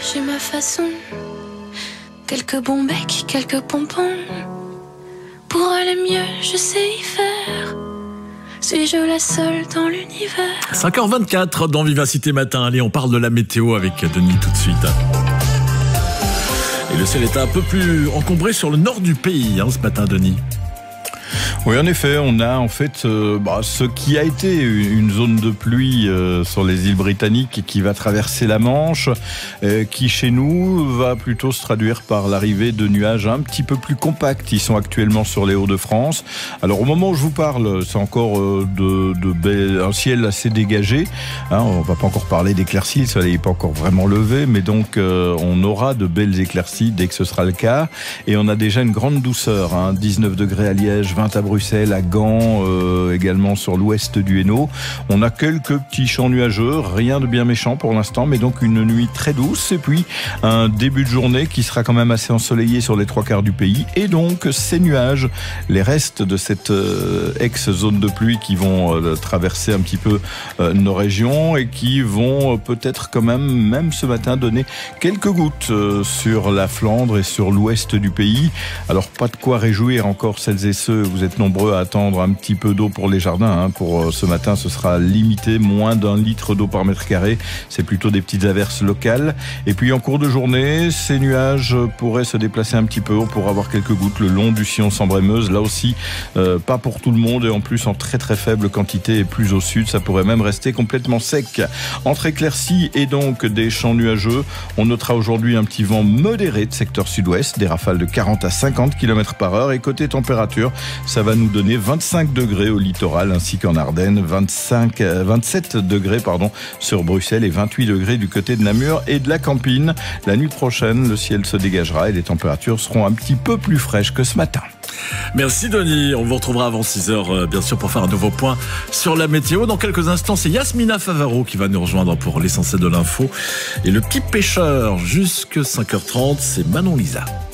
j'ai ma façon. Quelques bons becs, quelques pompons. Pour aller mieux, je sais y faire. Suis-je la seule dans l'univers? 5h24 dans Vivacité Matin. Allez, on parle de la météo avec Denis tout de suite. Et le ciel est un peu plus encombré sur le nord du pays ce matin, Denis. Oui, en effet, on a ce qui a été une zone de pluie sur les îles britanniques qui va traverser la Manche, qui chez nous va plutôt se traduire par l'arrivée de nuages un petit peu plus compacts. Ils sont actuellement sur les Hauts-de-France. Alors au moment où je vous parle, c'est encore un ciel assez dégagé. On va pas encore parler d'éclaircies, le soleil n'est pas encore vraiment levé, mais donc on aura de belles éclaircies dès que ce sera le cas. Et on a déjà une grande douceur, 19 degrés à Liège, 20 à Bruxelles, à Gand, également sur l'ouest du Hainaut. On a quelques petits champs nuageux, rien de bien méchant pour l'instant, mais donc une nuit très douce et puis un début de journée qui sera quand même assez ensoleillé sur les 3/4 du pays. Et donc ces nuages, les restes de cette ex-zone de pluie qui vont traverser un petit peu nos régions et qui vont peut-être quand même ce matin donner quelques gouttes sur la Flandre et sur l'ouest du pays. Alors pas de quoi réjouir encore celles et ceux, vous êtes nombreux à attendre un petit peu d'eau pour les jardins. Pour ce matin, ce sera limité, moins d'1 litre d'eau par mètre carré. C'est plutôt des petites averses locales. Et puis en cours de journée, ces nuages pourraient se déplacer un petit peu. On pourra avoir quelques gouttes le long du sillon Sambre-et-Meuse. Là aussi, pas pour tout le monde et en plus en très très faible quantité et plus au sud. Ça pourrait même rester complètement sec. Entre éclaircies et donc des champs nuageux, on notera aujourd'hui un petit vent modéré de secteur sud-ouest, des rafales de 40 à 50 km/h. Et côté température, ça va nous donner 25 degrés au littoral ainsi qu'en Ardennes, 27 degrés sur Bruxelles et 28 degrés du côté de Namur et de la Campine. La nuit prochaine, le ciel se dégagera et les températures seront un petit peu plus fraîches que ce matin. Merci Denis, on vous retrouvera avant 6h bien sûr pour faire un nouveau point sur la météo. Dans quelques instants, c'est Yasmina Favaro qui va nous rejoindre pour l'essentiel de l'info. Et le petit pêcheur jusque 5h30, c'est Manon Lisa.